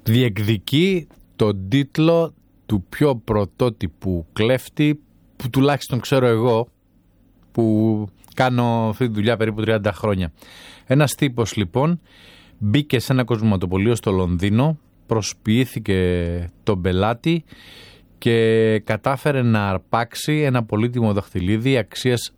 διεκδικεί τον τίτλο του πιο πρωτότυπου κλέφτη που τουλάχιστον ξέρω εγώ, που κάνω αυτή τη δουλειά περίπου 30 χρόνια. Ένας τύπος λοιπόν μπήκε σε ένα κοσμηματοπωλείο στο Λονδίνο, προσποιήθηκε τον πελάτη και κατάφερε να αρπάξει ένα πολύτιμο δαχτυλίδι αξίας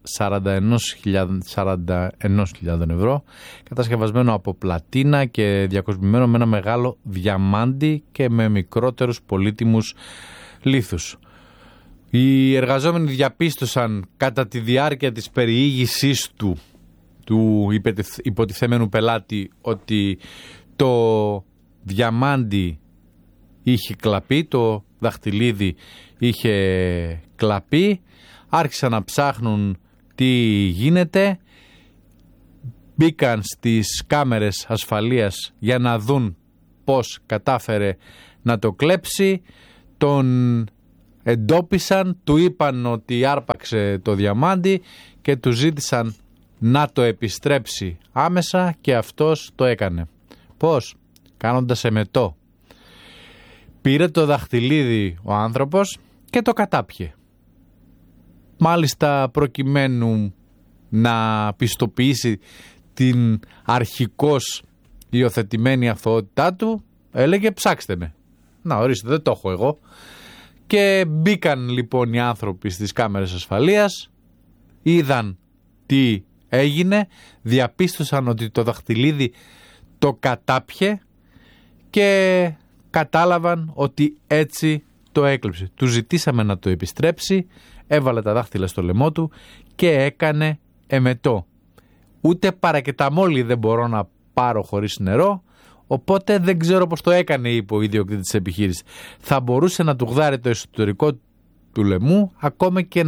41.000 ευρώ, κατασκευασμένο από πλατίνα και διακοσμημένο με ένα μεγάλο διαμάντι και με μικρότερους πολύτιμους λίθους. Οι εργαζόμενοι διαπίστωσαν κατά τη διάρκεια της περιήγησής του υποτιθέμενου πελάτη ότι το διαμάντι είχε κλαπεί, το δαχτυλίδι είχε κλαπεί, άρχισαν να ψάχνουν τι γίνεται, μπήκαν στις κάμερες ασφαλείας για να δουν πώς κατάφερε να το κλέψει, τον εντόπισαν, του είπαν ότι άρπαξε το διαμάντι και του ζήτησαν να το επιστρέψει άμεσα και αυτός το έκανε. Πώς? Κάνοντας εμετό. Πήρε το δαχτυλίδι ο άνθρωπος και το κατάπιε. Μάλιστα προκειμένου να πιστοποιήσει την αρχικώς υιοθετημένη αθωότητά του, έλεγε ψάξτε με. Να ορίστε, δεν το έχω εγώ. Και μπήκαν λοιπόν οι άνθρωποι στις κάμερες ασφαλείας, είδαν τι έγινε, διαπίστωσαν ότι το δαχτυλίδι το κατάπιε και κατάλαβαν ότι έτσι το έκλεψε. Του ζητήσαμε να το επιστρέψει, έβαλε τα δάχτυλα στο λαιμό του και έκανε εμετό. Ούτε παρακεταμόλι δεν μπορώ να πάρω χωρίς νερό, οπότε δεν ξέρω πώς το έκανε, είπε ο ιδιοκτήτης της επιχείρησης. Θα μπορούσε να του γδάρει το εσωτερικό του λαιμού, ακόμα και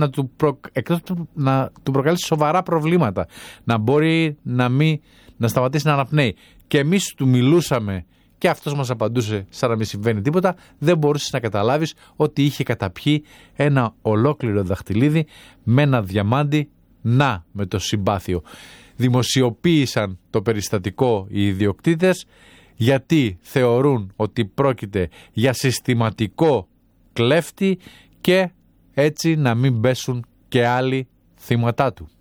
να του προκαλέσει σοβαρά προβλήματα. Να μπορεί να σταματήσει να αναπνέει. Και εμείς του μιλούσαμε και αυτός μας απαντούσε σαν να μην συμβαίνει τίποτα. Δεν μπορούσες να καταλάβεις ότι είχε καταπιεί ένα ολόκληρο δαχτυλίδι με ένα διαμάντι, με το συμπάθειο. Δημοσιοποίησαν το περιστατικό οι ιδιοκτήτες, γιατί θεωρούν ότι πρόκειται για συστηματικό κλέφτη και έτσι να μην πέσουν και άλλοι θύματά του.